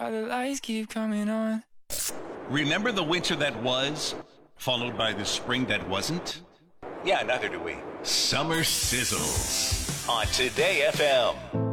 Why the lights keep coming on. Remember the winter that was, followed by the spring that wasn't? Yeah, neither do we. Summer Sizzles On Today FM.